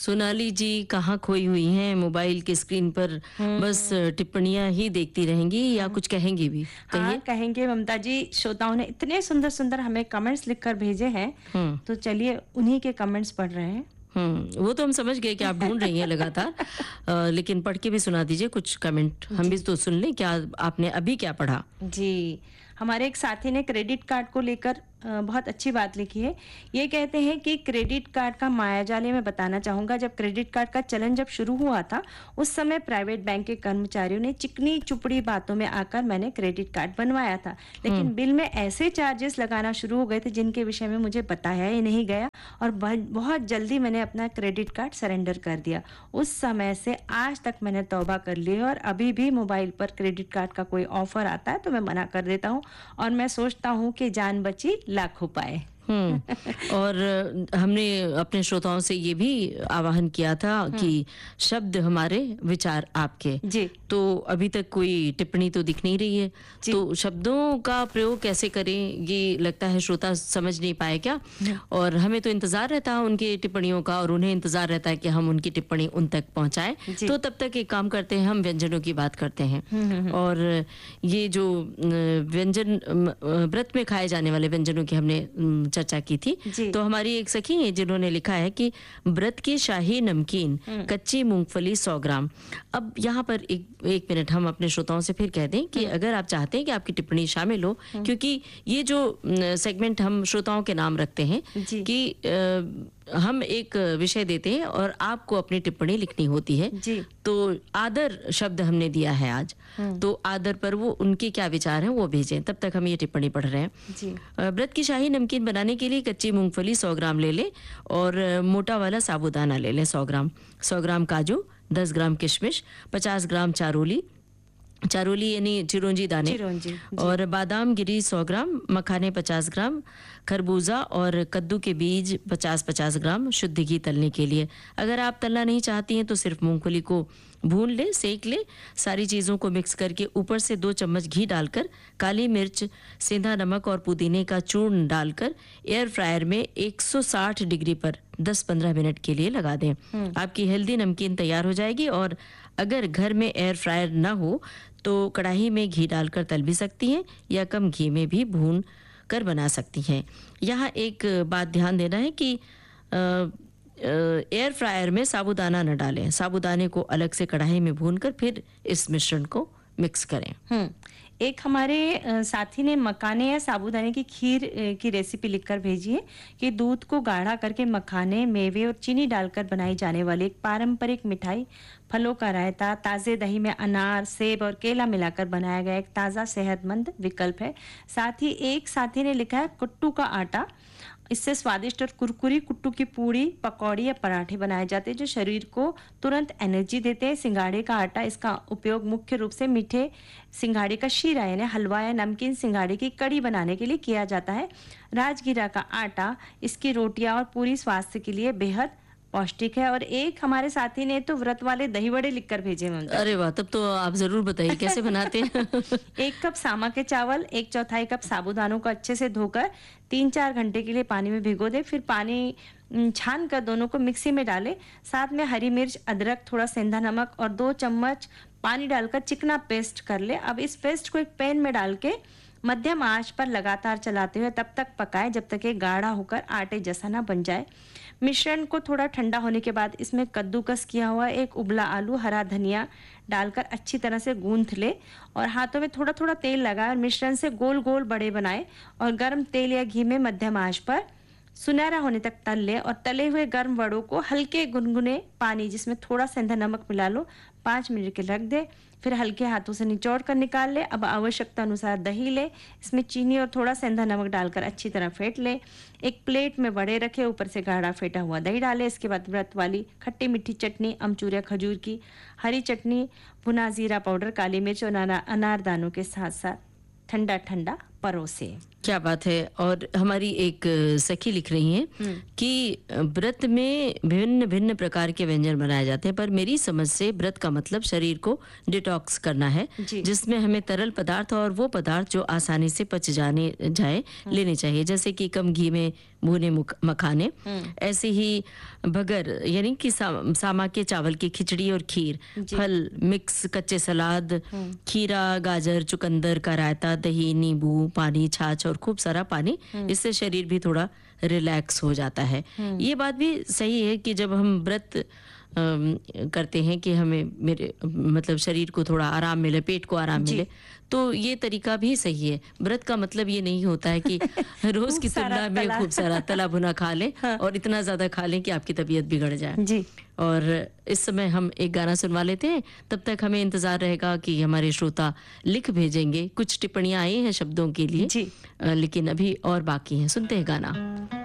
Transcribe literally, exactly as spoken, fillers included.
सोनाली जी कहाँ खोई हुई हैं मोबाइल की स्क्रीन पर, बस टिप्पणियां ही देखती रहेंगी या कुछ कहेंगी भी? हाँ कहिए। कहेंगे ममता जी, श्रोताओं ने इतने सुंदर सुंदर हमें कमेंट्स लिखकर भेजे हैं, तो चलिए उन्हीं के कमेंट्स पढ़ रहे हैं। हम्म वो तो हम समझ गए कि आप ढूंढ रही हैं लगातार, अ, लेकिन पढ़ के भी सुना दीजिए कुछ कमेंट, हम भी तो सुन लें क्या आपने अभी क्या पढ़ा। जी, हमारे एक साथी ने क्रेडिट कार्ड को लेकर अ, बहुत अच्छी बात लिखी है। ये कहते हैं कि क्रेडिट कार्ड का मायाजाल मैं बताना चाहूंगा। जब क्रेडिट कार्ड का चलन जब शुरू हुआ था, उस समय प्राइवेट बैंक के कर्मचारियों ने चिकनी चुपड़ी बातों में आकर मैंने क्रेडिट कार्ड बनवाया था, लेकिन बिल में ऐसे चार्जेस लगाना शुरू हो गए थे जिनके विषय में मुझे बताया ही नहीं गया, और बहुत जल्दी मैंने अपना क्रेडिट कार्ड सरेंडर कर दिया। उस समय से आज तक मैंने तौबा कर ली है, और अभी भी मोबाइल पर क्रेडिट कार्ड का कोई ऑफर आता है तो मैं मना कर देता हूँ, और मैं सोचता हूँ कि जान बची लाखों पाए। हम्म और हमने अपने श्रोताओं से ये भी आह्वान किया था कि शब्द हमारे विचार आपके जी। तो अभी तक कोई टिप्पणी तो दिख नहीं रही है, तो शब्दों का प्रयोग कैसे करें ये लगता है श्रोता समझ नहीं पाए क्या, और हमें तो इंतजार रहता है उनकी टिप्पणियों का, और उन्हें इंतजार रहता है कि हम उनकी टिप्पणी उन तक पहुंचाएं। तो तब तक एक काम करते हैं, हम व्यंजनों की बात करते हैं, और ये जो व्यंजन व्रत में खाए जाने वाले व्यंजनों की हमने चर्चा की थी, तो हमारी एक सखी है जिन्होंने लिखा है कि व्रत की शाही नमकीन कच्ची मूंगफली सौ ग्राम। अब यहाँ पर एक एक मिनट हम अपने श्रोताओं से फिर कह दें कि अगर आप चाहते हैं कि आपकी टिप्पणी शामिल हो, क्योंकि ये जो सेगमेंट हम श्रोताओं के नाम रखते हैं कि आ, हम एक विषय देते हैं और आपको अपनी टिप्पणी लिखनी होती है, तो आदर शब्द हमने दिया है आज, तो आदर पर वो उनके क्या विचार हैं वो भेजें। तब तक हम ये टिप्पणी पढ़ रहे हैं। व्रत की शाही नमकीन बनाने के लिए कच्ची मूंगफली सौ ग्राम ले लें, और मोटा वाला साबूदाना ले लें सौ ग्राम, सौ ग्राम काजू, दस ग्राम किशमिश, पचास ग्राम चारोली, चारोली यानी चिरौंजी दाने, चिरौंजी, और बादाम गिरी सौ ग्राम, मखाने पचास ग्राम, खरबूजा और कद्दू के बीज पचास पचास ग्राम शुद्ध घी तलने के लिए। अगर आप तलना नहीं चाहती हैं तो सिर्फ मूंगफली को भून ले, सेक ले। सारी चीज़ों को मिक्स करके ऊपर से दो चम्मच घी डालकर काली मिर्च, सेंधा नमक और पुदीने का चूर्ण डालकर एयर फ्रायर में एक सौ साठ डिग्री पर दस पंद्रह मिनट के लिए लगा दें। आपकी हेल्दी नमकीन तैयार हो जाएगी। और अगर घर में एयर फ्रायर ना हो तो कढ़ाई में घी डालकर तल भी सकती हैं, या कम घी में भी भून कर बना सकती हैं। यहाँ एक बात ध्यान देना है कि एयर फ्रायर में साबूदाना न डालें, साबूदाने को अलग से कढ़ाई में भूनकर फिर इस मिश्रण को मिक्स करें। हम्म एक हमारे साथी ने मखाने या साबूदाने की खीर की रेसिपी लिखकर भेजी है कि दूध को गाढ़ा करके मखाने, मेवे और चीनी डालकर बनाई जाने वाली एक पारंपरिक मिठाई, फलों का रायता, ताजे दही में अनार, सेब और केला मिलाकर बनाया गया एक ताज़ा सेहतमंद विकल्प है। साथ ही एक साथी ने लिखा है कुट्टू का आटा, इससे स्वादिष्ट और कुरकुरी कुट्टू की पूड़ी, पकौड़ी या पराठे बनाए जाते हैं जो शरीर को तुरंत एनर्जी देते हैं। सिंगाड़े का आटा, इसका उपयोग मुख्य रूप से मीठे सिंगाड़े का शीरा यानी हलवा या नमकीन सिंगाड़े की कड़ी बनाने के लिए किया जाता है। राजगीरा का आटा, इसकी रोटियां और पूरी स्वास्थ्य के लिए बेहद पौष्टिक है। और एक हमारे साथी ने तो व्रत वाले दही बड़े लिखकर भेजे हैं। अरे वाह, तब तो आप जरूर बताइए कैसे बनाते हैं। एक कप सामा के चावल, एक चौथाई कप साबूदानों को अच्छे से धोकर तीन चार घंटे के लिए पानी में भिगो दे, फिर पानी छान कर दोनों को मिक्सी में डाले। साथ में हरी मिर्च, अदरक, थोड़ा सेंधा नमक और दो चम्मच पानी डालकर चिकना पेस्ट कर ले। अब इस पेस्ट को एक पैन में डाल के मध्यम आंच पर लगातार चलाते हुए तब तक पकाएं जब तक ये गाढ़ा होकर आटे जैसा ना बन जाए। मिश्रण को थोड़ा ठंडा होने के बाद इसमें कद्दूकस किया हुआ एक उबला आलू, हरा धनिया डालकर अच्छी तरह से गूंथ ले, और हाथों में थोड़ा थोड़ा तेल लगाए और मिश्रण से गोल गोल बड़े बनाए, और गर्म तेल या घी में मध्यम आंच पर सुनहरा होने तक तल ले। और तले हुए गर्म वड़ों को हल्के गुनगुने पानी जिसमें थोड़ा सेंधा नमक मिला लो, पाँच मिनट के रख दे, फिर हल्के हाथों से निचोड़ कर निकाल ले। अब आवश्यकता अनुसार दही ले, इसमें चीनी और थोड़ा सेंधा नमक डालकर अच्छी तरह फेंट ले। एक प्लेट में बड़े रखे, ऊपर से गाढ़ा फेंटा हुआ दही डाले। इसके बाद व्रत वाली खट्टी मीठी चटनी, अमचूर या खजूर की, हरी चटनी, भुना जीरा पाउडर, काली मिर्च और अनारदानों के साथ साथ ठंडा ठंडा परोसे। क्या बात है। और हमारी एक अ, सखी लिख रही हैं कि अ, व्रत में भिन्न भिन्न प्रकार के व्यंजन बनाए जाते हैं, पर मेरी समझ से व्रत का मतलब शरीर को डिटॉक्स करना है, जी। जिसमें हमें तरल पदार्थ और वो पदार्थ जो आसानी से पच जाने जाए लेने चाहिए, जैसे कि कम घी में भुने मुख- मखाने, ऐसे ही बगर यानी कि सा, सामा के चावल की खिचड़ी और खीर, फल मिक्स, कच्चे सलाद, खीरा, गाजर, चुकंदर का रायता, दही, नींबू, पानी, छाछ और खूब सारा पानी। इससे शरीर भी थोड़ा रिलैक्स हो जाता है। ये बात भी सही है कि जब हम व्रत अम, करते हैं कि हमें मेरे मतलब शरीर को थोड़ा आराम मिले, पेट को आराम मिले, तो ये तरीका भी सही है। व्रत का मतलब ये नहीं होता है कि रोज खूब की सारा तुलना में तला। खूब सारा तला भुना खा लें और इतना ज्यादा खा लें कि आपकी तबीयत बिगड़ जाए। जी। और इस समय हम एक गाना सुनवा लेते हैं, तब तक हमें इंतजार रहेगा कि हमारे श्रोता लिख भेजेंगे। कुछ टिप्पणियां आई हैं शब्दों के लिए, जी। अ, लेकिन अभी और बाकी हैं। सुनते हैं गाना।